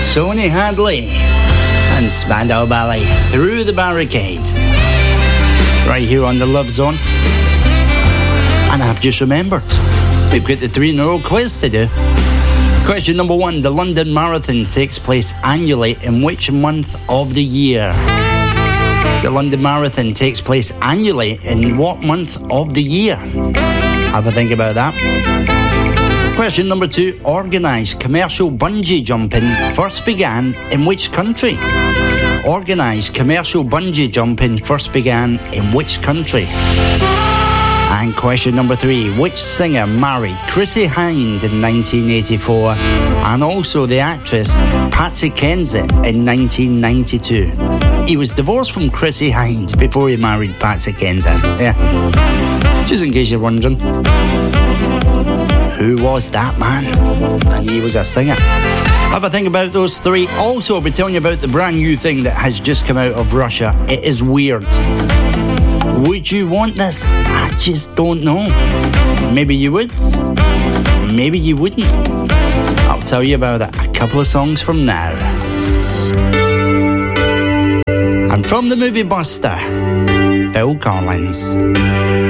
Sonny Hadley and Spandau Ballet, Through the Barricades, right here on the Love Zone. And I've just remembered, we've got the 3 in a row quiz to do. Question number 1, the London Marathon takes place annually in which month of the year? The London Marathon takes place annually in what month of the year? Have a think about that. Question number 2, organised commercial bungee jumping first began in which country? Organised commercial bungee jumping first began in which country? And question number 3, which singer married Chrissie Hynde in 1984 and also the actress Patsy Kensit in 1992? He was divorced from Chrissie Hynde before he married Patsy Kensit. Yeah, just in case you're wondering. Who was that man? And he was a singer. Have a think about those 3. Also, I'll be telling you about the brand new thing that has just come out of Russia. It is weird. Would you want this? I just don't know. Maybe you would. Maybe you wouldn't. I'll tell you about it a couple of songs from now. And from the movie Buster, Phil Collins.